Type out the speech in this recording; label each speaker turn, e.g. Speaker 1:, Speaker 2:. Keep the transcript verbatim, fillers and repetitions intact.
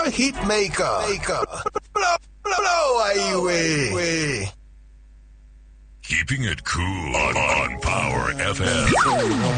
Speaker 1: Power Hit Maker. Maker. Blow, blow, blow away.
Speaker 2: Keeping it cool on, on Power F M.